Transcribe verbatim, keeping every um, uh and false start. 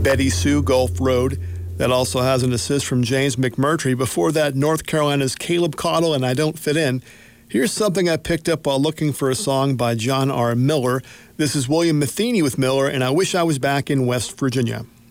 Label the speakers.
Speaker 1: Betty Sue, Gulf Road. That also has an assist from James McMurtry. Before that, North Carolina's Caleb Caudle and I Don't Fit In. Here's something I picked up while looking for a song by John R. Miller. This is William Matheny with Miller, and I Wish I Was Back in West Virginia.